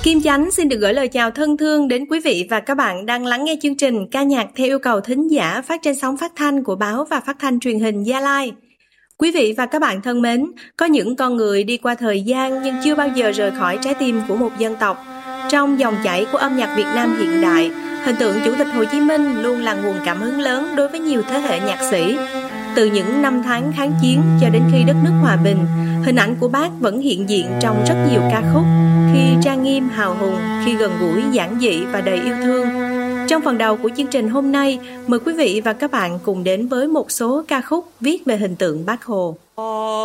Kim Chánh xin được gửi lời chào thân thương đến quý vị và các bạn đang lắng nghe chương trình ca nhạc theo yêu cầu thính giả phát trên sóng phát thanh của báo và phát thanh truyền hình Gia Lai. Quý vị và các bạn thân mến, có những con người đi qua thời gian nhưng chưa bao giờ rời khỏi trái tim của một dân tộc. Trong dòng chảy của âm nhạc Việt Nam hiện đại, hình tượng Chủ tịch Hồ Chí Minh luôn là nguồn cảm hứng lớn đối với nhiều thế hệ nhạc sĩ. Từ những năm tháng kháng chiến cho đến khi đất nước hòa bình, hình ảnh của Bác vẫn hiện diện trong rất nhiều ca khúc, khi trang nghiêm hào hùng, khi gần gũi giản dị và đầy yêu thương. Trong phần đầu của chương trình hôm nay, mời quý vị và các bạn cùng đến với một số ca khúc viết về hình tượng Bác Hồ.